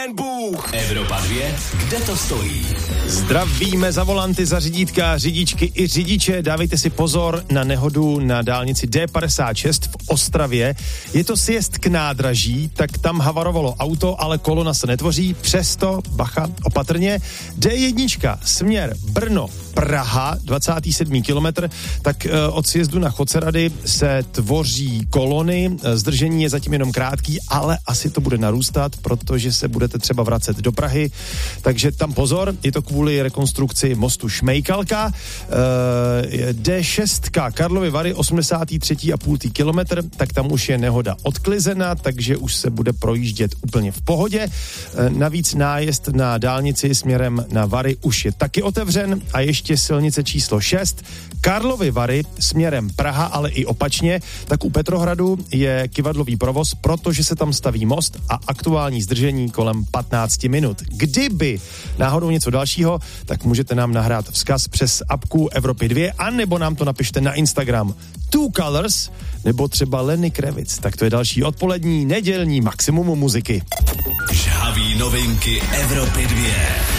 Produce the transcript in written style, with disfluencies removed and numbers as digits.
jen Bůh. Evropa 2, kde to stojí? Zdravíme za volanty, za řídítka, řidičky i řidiče. Dávejte si pozor na nehodu na dálnici D56 v Ostravě. Je to sjezd k nádraží, tak tam havarovalo auto, ale kolona se netvoří. Přesto, bacha, opatrně, D1, směr Brno, Praha, 27. kilometr, tak od sjezdu na Chocerady se tvoří kolony. Zdržení je zatím jenom krátký, ale asi to bude narůstat, protože se budete třeba vracet do Prahy. Takže tam pozor, je to kvůli rekonstrukci mostu Šmejkalka. D6 Karlovy Vary, 83,5 kilometr, tak tam už je nehoda odklizena, takže už se bude projíždět úplně v pohodě. Navíc nájezd na dálnici směrem na Vary už je taky otevřen a ještě silnice číslo 6 Karlovy Vary směrem Praha, ale i opačně, tak u Petrohradu je kyvadlový provoz, protože se tam staví most a aktuální zdržení kolem 15 minut. Kdyby náhodou něco dalšího, tak můžete nám nahrát vzkaz přes apku Evropy 2, anebo nám to napište na Instagram Two Colors, nebo třeba Lenny Kravitz. Tak to je další odpolední, nedělní maximum muziky. Žhavý novinky Evropy 2.